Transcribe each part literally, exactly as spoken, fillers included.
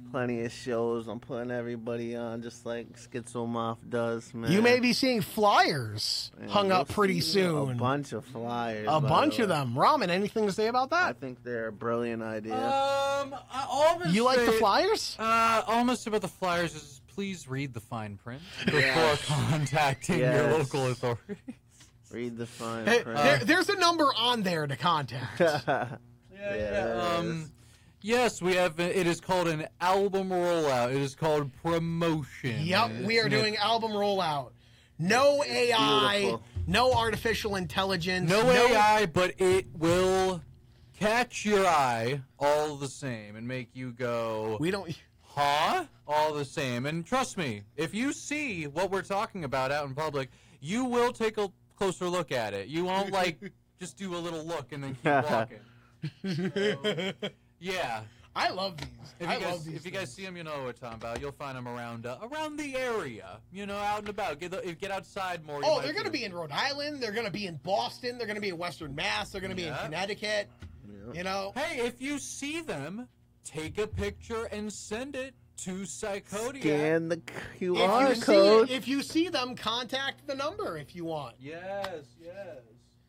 plenty of shows. I'm putting everybody on just like Schizomorph does, man. You may be seeing flyers Man, hung you'll up pretty see soon. A bunch of flyers. A by bunch the of way. them. Ramen, anything to say about I that? think they're a brilliant idea. Um, I almost You like the say- flyers? Uh, almost about the flyers is please read the fine print before Yes. contacting your Yes. local authorities. Read the fine Hey, print. there, there's a number on there to contact. Yeah, Yeah, yeah. there Um, yes, we have. It is called an album rollout. It is called promotion. Yep, And we are it's an- doing album rollout. No A I, beautiful. no artificial intelligence. no A I, but it will catch your eye all the same and make you go, We don't. huh? All the same. And trust me, if you see what we're talking about out in public, you will take a closer look at it. You won't like just do a little look and then keep walking. So, yeah. I love these. If I you guys, love these. if you guys things. see them, you know what we're talking about. You'll find them around uh, around the area. You know, out and about. Get the, get outside more. you Oh, might they're going to see be in Rhode Island. They're going to be in Boston. They're going to be in Western Mass. They're going to be Yeah. in Connecticut. Yeah. You know. Hey, if you see them, take a picture and send it to Psychodia. Scan the Q If R you, see, code. if you see them, contact the number if you want. Yes, yes.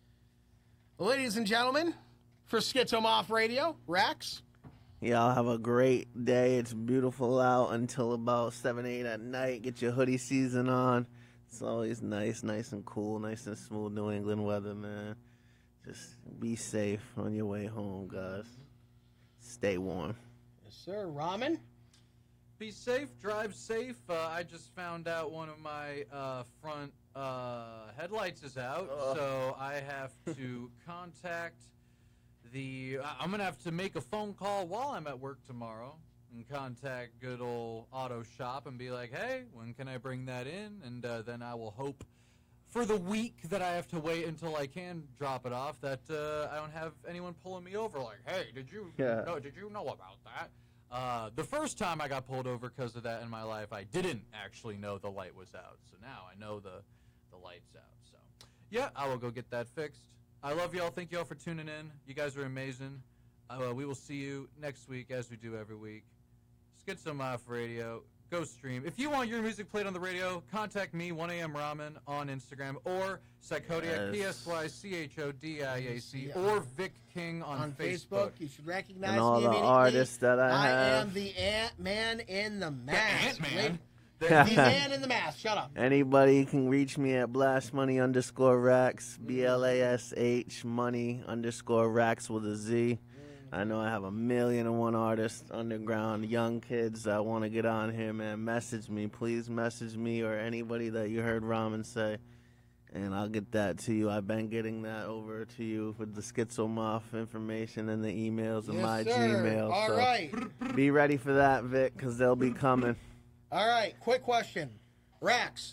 Ladies and gentlemen, for Schizomorph Radio, Rex. Y'all have a great day. It's beautiful out until about seven, eight at night. Get your hoodie season on. It's always nice, nice and cool, nice and smooth New England weather, man. Just be safe on your way home, guys. Stay warm. Yes, sir. Ramen. Be safe, drive safe. Uh, I just found out one of my uh, front uh, headlights is out, Ugh. so I have to contact the. I- I'm gonna have to make a phone call while I'm at work tomorrow and contact good old auto shop and be like, "Hey, when can I bring that in?" And uh, then I will hope for the week that I have to wait until I can drop it off that uh, I don't have anyone pulling me over like, "Hey, did you Yeah. know? Did you know about that?" Uh, the first time I got pulled over because of that in my life, I didn't actually know the light was out. So now I know the the light's out. So yeah, I will go get that fixed. I love y'all. Thank y'all for tuning in. You guys are amazing. Uh, we will see you next week as we do every week. Schizomorph Radio. Go stream. If you want your music played on the radio, contact me, one A M Ramen, on Instagram, or Psychodiac, Yes. P S Y C H O D I A C, or Vic King on, On Facebook. Facebook, you should recognize And all me the immediately. artists that I I have. am the Ant-Man in the The mask. Ant-Man. The, The- the man in the mask. Shut up. Anybody can reach me at blast money underscore racks, B L A S H money underscore racks with a Z. I know I have a million and one artists underground, young kids that want to get on here, man. Message me. Please message me or anybody that you heard Ramen say, and I'll get that to you. I've been getting that over to you with the Schizomorph information and the emails and Yes, my sir. Gmail. All so right. be ready for that, Vic, because they'll be coming. All right. Quick question. Rax.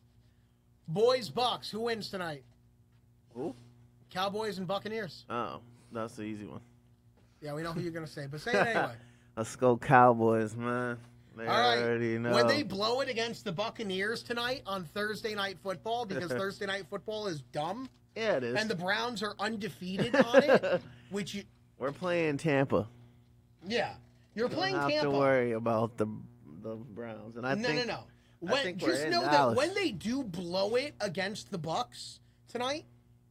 Boys, Bucks. Who wins tonight? Who? Cowboys and Buccaneers. Oh, that's the easy one. Yeah, we know who you're going to say, but say it anyway. Let's go Cowboys, man. They All right. already know. When they blow it against the Buccaneers tonight on Thursday Night Football, because Thursday Night Football is dumb, yeah, it is. and the Browns are undefeated on it, which you, We're playing Tampa. yeah, you're You playing don't have Tampa. to worry about the the Browns. And I no, think no, no. I When, think we're just in know Dallas. that when they do blow it against the Bucks tonight,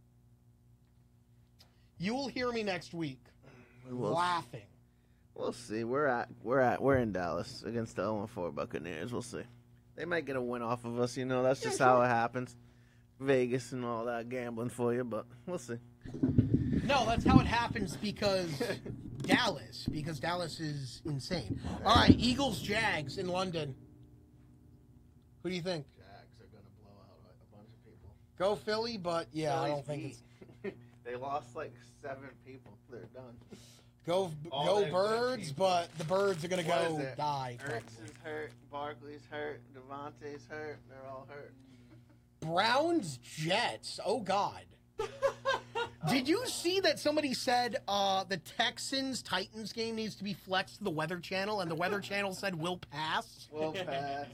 you will hear me next week we will, laughing. we'll see. We're at we're at we're in Dallas against the oh and four Buccaneers. We'll see. They might get a win off of us. You know, that's Yeah, just sure. how it happens. Vegas and all that gambling for you, but we'll see. No, that's how it happens because Dallas, because Dallas is insane. All right, Eagles, Jags in London. Who do you think? Jags are gonna blow out a bunch of people. Go Philly, but yeah, I don't think it's They lost like seven people. They're done. go All go their good Birds, people. but the Birds are gonna What go is it? die. Ertz probably. is hurt. Barkley's hurt. Devontae's hurt. They're all hurt. Browns, Jets. Oh God. Did you see that somebody said uh, the Texans Titans game needs to be flexed to the Weather Channel, and the Weather Channel said we'll pass? Well pass.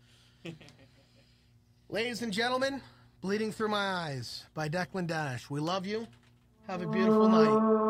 Ladies and gentlemen, Bleeding Through My Eyes by Declan Dash. We love you. Have a beautiful night.